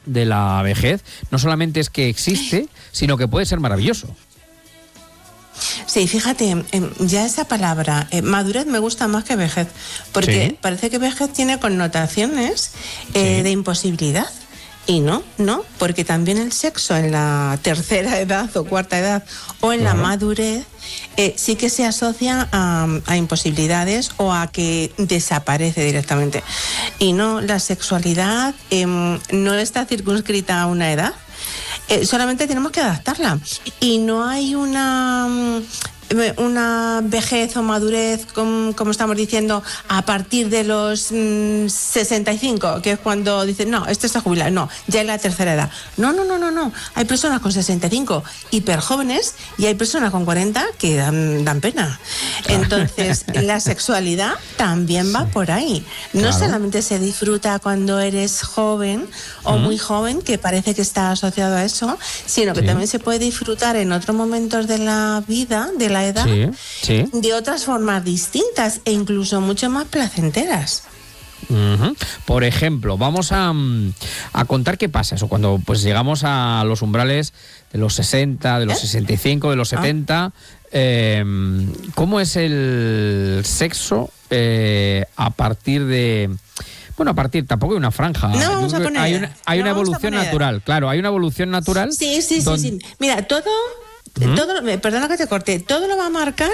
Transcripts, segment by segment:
de la vejez no solamente es que existe, sino que puede ser maravilloso. Sí, fíjate, ya esa palabra, madurez, me gusta más que vejez, porque parece que vejez tiene connotaciones de imposibilidad. Y no, porque también el sexo en la tercera edad o cuarta edad o en la madurez sí que se asocia a imposibilidades o a que desaparece directamente. Y no, la sexualidad no está circunscrita a una edad. Solamente tenemos que adaptarla. Y no hay una vejez o madurez, como estamos diciendo, a partir de los 65, que es cuando dicen, no, este está jubilado. No, ya es la tercera edad. No. Hay personas con 65 hiper jóvenes y hay personas con 40 que dan pena. Entonces, la sexualidad también va por ahí. No solamente se disfruta cuando eres joven o muy joven, que parece que está asociado a eso, sino que también se puede disfrutar en otros momentos de la vida, de la edad, de otras formas distintas e incluso mucho más placenteras. Por ejemplo, vamos a contar qué pasa eso cuando pues llegamos a los umbrales de los 60, de los 65, de los 70. ¿Cómo es el sexo a partir de... Bueno, tampoco hay una franja. No, vamos a poner. Hay una evolución natural, claro, hay una evolución natural. Sí. Mira, todo, perdona que te corte, todo lo va a marcar,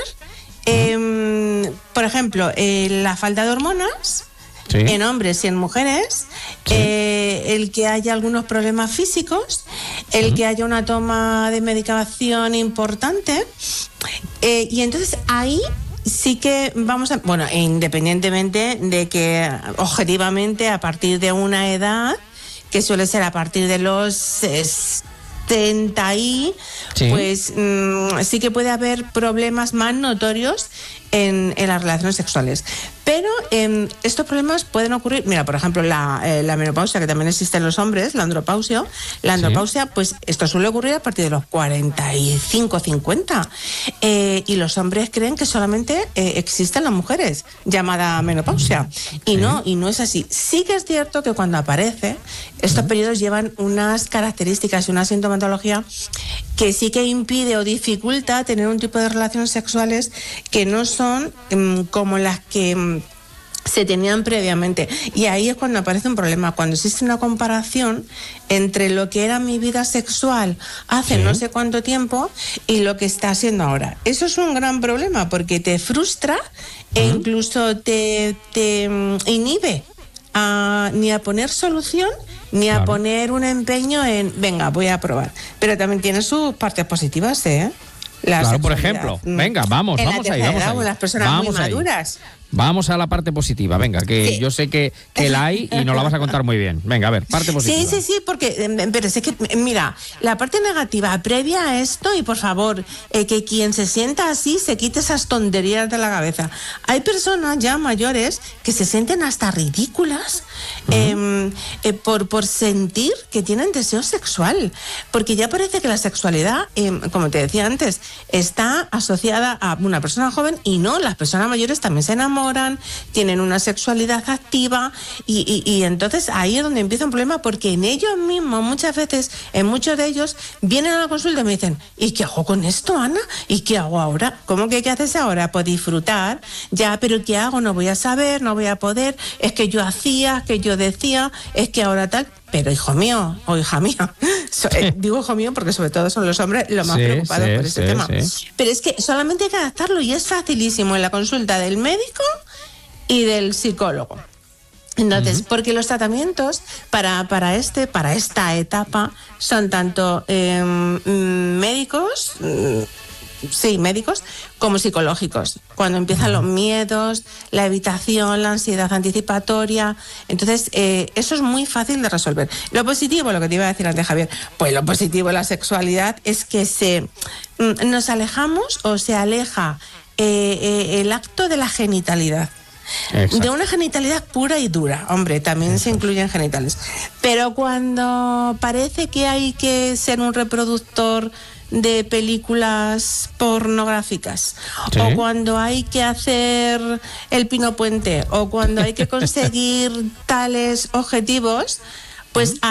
por ejemplo, la falta de hormonas, en hombres y en mujeres, el que haya algunos problemas físicos, el que haya una toma de medicación importante, y entonces ahí sí que vamos a... Bueno, independientemente de que objetivamente a partir de una edad, que suele ser a partir de los 70 pues sí que puede haber problemas más notorios en las relaciones sexuales. Pero estos problemas pueden ocurrir, mira, por ejemplo, la menopausia, que también existe en los hombres, la andropausia, pues esto suele ocurrir a partir de los 45, 50. Y los hombres creen que solamente existen las mujeres, llamada menopausia. Y no es así. Sí que es cierto que cuando aparece, estos periodos llevan unas características y una sintomatología que sí que impide o dificulta tener un tipo de relaciones sexuales que no son como las que se tenían previamente. Y ahí es cuando aparece un problema, cuando existe una comparación entre lo que era mi vida sexual hace no sé cuánto tiempo y lo que está haciendo ahora. Eso es un gran problema porque te frustra e incluso te inhibe ni a poner solución ni a poner un empeño en, venga, voy a probar. Pero también tiene sus partes positivas, Claro, por ejemplo, venga, vamos ahí. Las personas muy maduras. Vamos a la parte positiva, venga, que yo sé que la hay y nos la vas a contar muy bien. Venga, a ver, parte positiva. Sí, porque, pero es que, mira, la parte negativa previa a esto, y por favor, que quien se sienta así se quite esas tonterías de la cabeza. Hay personas ya mayores que se sienten hasta ridículas por sentir que tienen deseo sexual, porque ya parece que la sexualidad, como te decía antes, está asociada a una persona joven, y no, las personas mayores también se enamoran, tienen una sexualidad activa y entonces ahí es donde empieza un problema, porque en ellos mismos muchas veces, en muchos de ellos, vienen a la consulta y me dicen, ¿y qué hago con esto, Ana? ¿Y qué hago ahora? ¿Cómo que qué haces ahora? Pues disfrutar, ya, pero ¿qué hago? No voy a saber, no voy a poder, es que yo hacía, es que yo decía, es que ahora tal... Pero hijo mío o hija mía, digo hijo mío porque sobre todo son los hombres los más preocupados por este tema. Pero es que solamente hay que adaptarlo y es facilísimo en la consulta del médico y del psicólogo. Entonces, porque los tratamientos para esta etapa son tanto médicos como psicológicos. Cuando empiezan los miedos, la evitación, la ansiedad anticipatoria, entonces eso es muy fácil de resolver. Lo positivo, lo que te iba a decir antes, Javier, pues lo positivo de la sexualidad es que nos alejamos o se aleja el acto de la genitalidad. Exacto. De una genitalidad pura y dura, hombre, también se incluyen genitales. Pero cuando parece que hay que ser un reproductor de películas pornográficas, o cuando hay que hacer el Pino Puente, o cuando hay que conseguir tales objetivos, pues